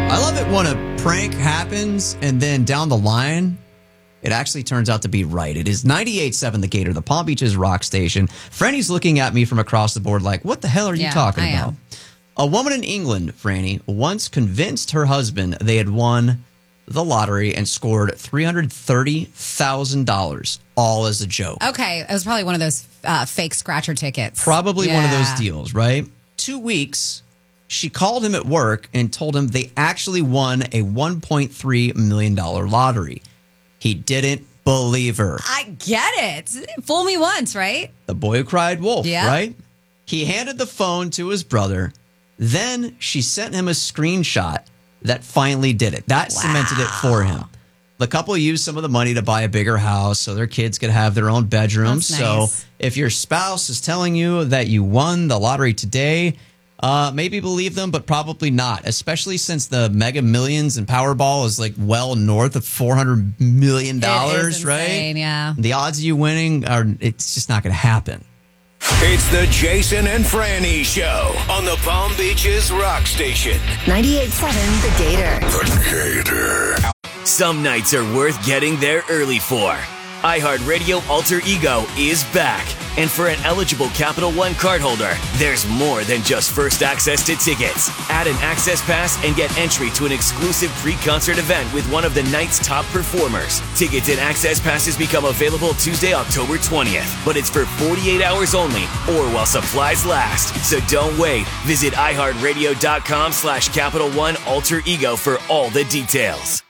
I love it when a prank happens and then down the line, it actually turns out to be right. It is 98.7 The Gator, the Palm Beaches rock station. Franny's looking at me from across the board like, what the hell are you talking about? A woman in England, Franny, once convinced her husband they had won the lottery and scored $330,000, all as a joke. Okay, it was probably one of those fake scratcher tickets. Probably one of those deals, right? 2 weeks, she called him at work and told him they actually won a $1.3 million lottery. He didn't believe her. I get it. Fool me once, right? The boy who cried wolf, right? He handed the phone to his brother. Then she sent him a screenshot that finally did it. That cemented it for him. The couple used some of the money to buy a bigger house so their kids could have their own bedrooms. That's nice. So if your spouse is telling you that you won the lottery today, maybe believe them, but probably not, especially since the Mega Millions and Powerball is like well north of $400 million, right? Yeah. The odds of you winning it's just not going to happen. It's the Jason and Franny Show on the Palm Beaches Rock Station. 98.7 The Gator. The Gator. Some nights are worth getting there early for. iHeartRadio Alter Ego is back. And for an eligible Capital One cardholder, there's more than just first access to tickets. Add an access pass and get entry to an exclusive pre-concert event with one of the night's top performers. Tickets and access passes become available Tuesday, October 20th. But it's for 48 hours only or while supplies last. So don't wait. Visit iHeartRadio.com/Capital One Alter Ego for all the details.